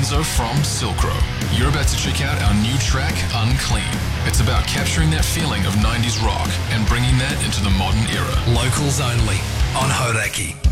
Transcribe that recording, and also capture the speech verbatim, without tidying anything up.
Enzo from Silkro. You're about to check out our new track, Unclean. It's about capturing that feeling of nineties rock and bringing that into the modern era. Locals only on Hodaki.